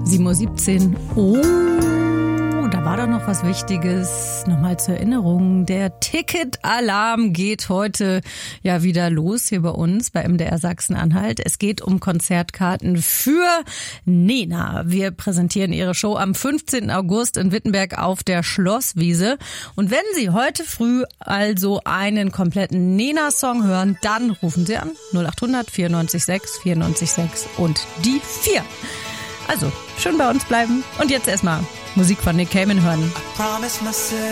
7:17 Uhr. Oh, da war doch noch was Wichtiges. Nochmal zur Erinnerung. Der Ticketalarm geht heute ja wieder los hier bei uns bei MDR Sachsen-Anhalt. Es geht um Konzertkarten für Nena. Wir präsentieren ihre Show am 15. August in Wittenberg auf der Schlosswiese. Und wenn Sie heute früh also einen kompletten Nena-Song hören, dann rufen Sie an 0800 94 6 94 6 und die 4. Also, schön bei uns bleiben. Und jetzt erstmal Musik von Nick Cayman hören.